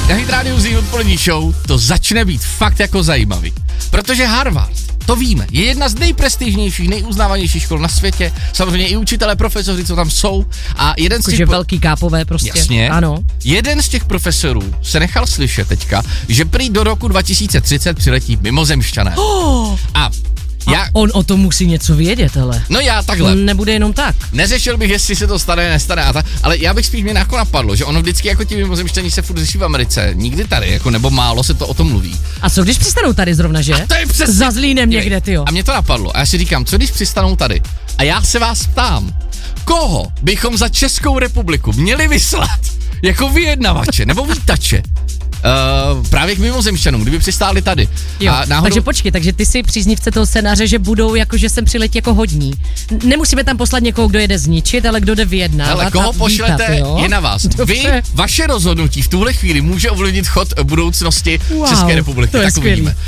Na Hit Radio Z odpolední show to začne být fakt jako zajímavý. Protože Harvard, to víme, je jedna z nejprestižnějších, nejuznávanějších škol na světě. Samozřejmě i učitelé, profesoři, co tam jsou. A jeden z těch velký kápové prostě. Jasně. Ano. Jeden z těch profesorů se nechal slyšet teďka, že prý do roku 2030 přiletí mimozemšťané. A on o tom musí něco vědět, ale. No já takhle. On nebude jenom tak. Neřešil bych, jestli se to stane, nestane, ale já bych spíš mě jako napadlo, že ono vždycky jako ti mimozemšťaní se furt řeší v Americe, nikdy tady, jako nebo málo se to o tom mluví. A co když přistanou tady zrovna, že? A to je přesně. Za Zlínem někde, tyjo. A mě to napadlo a já si říkám, co když přistanou tady? A já se vás ptám, koho bychom za Českou republiku měli vyslat jako vyjednavače nebo vítače? Právě k mimozemšťanům, kdyby přistáli tady. Jo, a náhodou... takže počkej, takže ty jsi příznivce toho scénáře, že budou jako, že sem přiletí jako hodní. Nemusíme tam poslat někoho, kdo jede zničit, ale kdo jde vyjednávat. Ale koho pošlete, je na vás. Vy, vaše rozhodnutí v tuhle chvíli může ovlivnit chod budoucnosti České republiky. To je tak skvělý. uvidíme.